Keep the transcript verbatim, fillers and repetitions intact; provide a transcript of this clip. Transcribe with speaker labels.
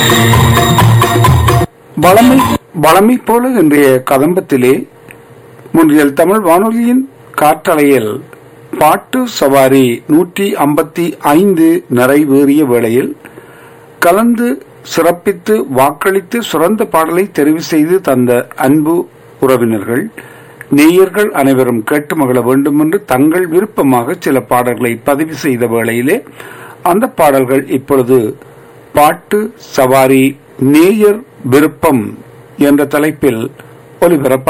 Speaker 1: வளமை வளமை போல இன்றைய கதம்பத்திலே முன்றியல் தமிழ் வானொலியின் காற்றலையில் பாட்டு சவாரி நூற்றி ஐம்பத்தி ஐந்து நிறைவேறிய வேளையில் கலந்து சிறப்பித்து வாக்களித்து சிறந்த பாடலை தெரிவு செய்து தந்த அன்பு உறவினர்கள் நேயர்கள் அனைவரும் கேட்டு மகிழ வேண்டும் என்று தங்கள் விருப்பமாக சில பாடல்களை பதிவு செய்த வேளையிலே அந்த பாடல்கள் இப்பொழுது பாட்டு சவாரி நேயர் விருப்பம் என்ற தலைப்பில் ஒலிபரப்பாக